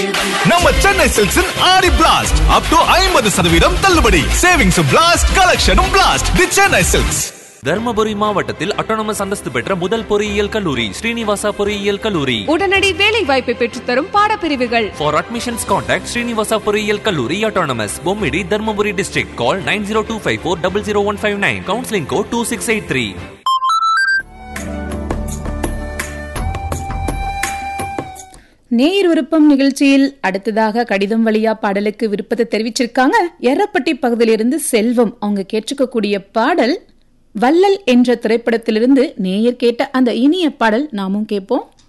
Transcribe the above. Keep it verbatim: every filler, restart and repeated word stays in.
நம்ம சென்னை சில்க்ஸின் ஆடி blast up to ஐம்பது சதவீதம் தள்ளுபடி. Savings blast, கலெக்ஷனும் blast. தி சென்னை சில்க்ஸ். தர்மபுரி மாவட்டத்தில் அட்டானமஸ் அந்தஸ்து பெற்ற முதல் பொறியியல் கல்லூரி ஸ்ரீனிவாசா பொறியியல் கல்லூரி. உடனடி வேலை வாய்ப்பை பெற்றுத்தரும் பாடப்பிரிவுகள். For admissions contact ஸ்ரீனிவாசா பொறியியல் கல்லூரி autonomous, Bommidi, Dharmapuri district. Call nine zero two five four zero zero one five nine. Counseling code two six eight three. நேயர் விருப்பம் நிகழ்ச்சியில் அடுத்ததாக கடிதம் வழியா பாடலுக்கு விருப்பத்தை தெரிவிச்சிருக்காங்க. எரப்பட்டி பகுதியிலிருந்து செல்வம். அவங்க கேட்டுக்கக்கூடிய பாடல் வள்ளல் என்ற திரைப்படத்திலிருந்து நேயர் கேட்ட அந்த இனிய பாடல் நாமும் கேட்போம்.